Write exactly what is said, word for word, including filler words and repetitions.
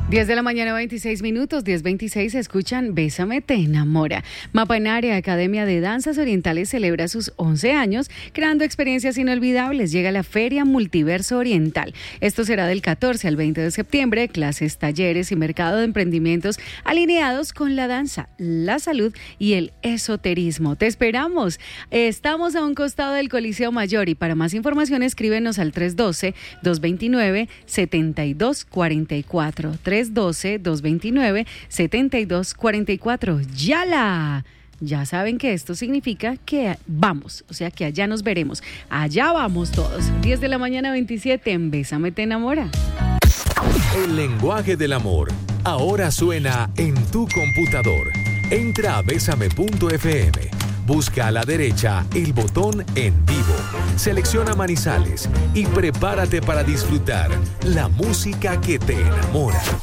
diez de la mañana, veintiséis minutos, diez veintiséis, escuchan Bésame te enamora. Mapanare, Academia de Danzas Orientales, celebra sus once años, creando experiencias inolvidables. Llega la Feria Multiverso Oriental. Esto será del catorce al veinte de septiembre, clases, talleres y mercado de emprendimientos alineados con la danza, la salud y el esoterismo. Te esperamos. Estamos a un costado del Coliseo Mayor y para más información escríbenos al tres uno dos, dos dos nueve, siete dos cuatro cuatro. tres uno dos, dos dos nueve, siete dos cuatro cuatro. ¡Yala! Ya saben que esto significa que vamos, o sea que allá nos veremos. Allá vamos todos. diez de la mañana, veintisiete, en Bésame te enamora. El lenguaje del amor ahora suena en tu computador. Entra a bésame punto efe eme. Busca a la derecha el botón En Vivo. Selecciona Manizales y prepárate para disfrutar la música que te enamora.